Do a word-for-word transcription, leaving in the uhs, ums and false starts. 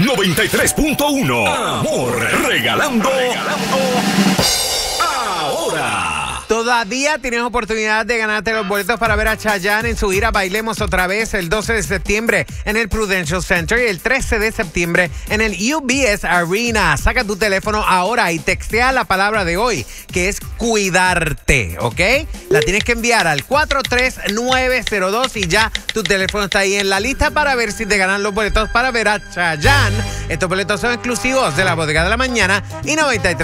noventa y tres punto uno. Amor, regalando, regalando ahora. Todavía tienes oportunidad de ganarte los boletos para ver a Chayanne en su gira Bailemos Otra Vez el doce de septiembre en el Prudential Center y el trece de septiembre en el U B S Arena. Saca tu teléfono ahora y textea la palabra de hoy, que es cuidarte, ¿ok? La tienes que enviar al cuatro tres nueve cero dos y ya tu teléfono está ahí en la lista para ver si te ganan los boletos para ver a Chayanne. Estos boletos son exclusivos de la Bodega de la Mañana y noventa y tres.